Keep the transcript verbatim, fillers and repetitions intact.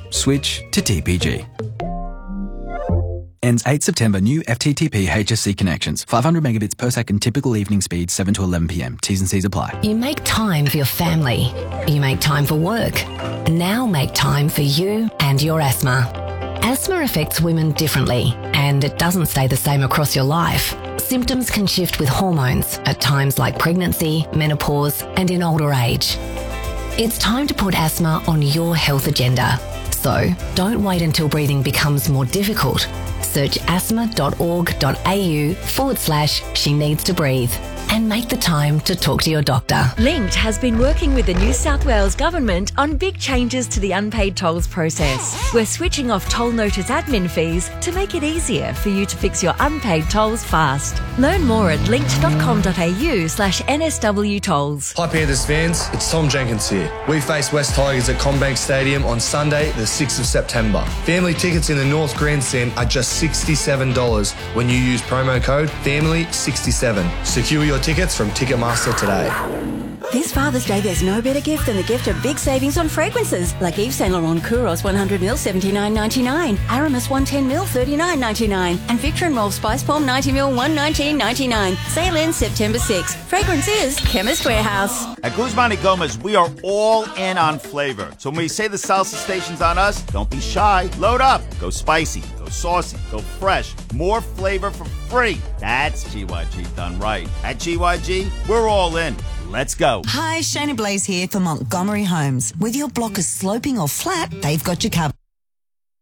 Switch to T P G. Ends eighth September. New F T T P H S C connections. five hundred megabits per second typical evening speed, seven to eleven p m. T's and C's apply. You make time for your family. You make time for work. Now make time for you and your asthma. Asthma affects women differently, and it doesn't stay the same across your life. Symptoms can shift with hormones at times like pregnancy, menopause, and in older age. It's time to put asthma on your health agenda. So don't wait until breathing becomes more difficult. Search asthma.org.au forward slash she needs to breathe and make the time to talk to your doctor. Linked has been working with the New South Wales Government on big changes to the unpaid tolls process. We're switching off toll notice admin fees to make it easier for you to fix your unpaid tolls fast. Learn more at linked.com.au slash NSW tolls. Hi Panthers fans, it's Tom Jenkins here. We face West Tigers at CommBank Stadium on Sunday the sixth of September. Family tickets in the North Grandstand are just sixty-seven dollars when you use promo code family sixty-seven. Secure your tickets from Ticketmaster today. This Father's Day, there's no better gift than the gift of big savings on fragrances, like Yves Saint Laurent Kouros one hundred milliliters seventy-nine ninety-nine, Aramis one hundred ten milliliters thirty-nine ninety-nine, and Victor and Rolf Spice Bomb ninety milliliters one nineteen ninety-nine. Sale ends September sixth. Fragrance is Chemist Warehouse. At Guzman y Gomez, we are all in on flavor. So when we say the salsa station's on us, don't be shy. Load up. Go spicy. Go saucy. Go fresh. More flavor for free. That's G Y G done right. At G Y G, we're all in. Let's go. Hi, Shayna Blaze here for Montgomery Homes. Whether your block is sloping or flat, they've got you covered.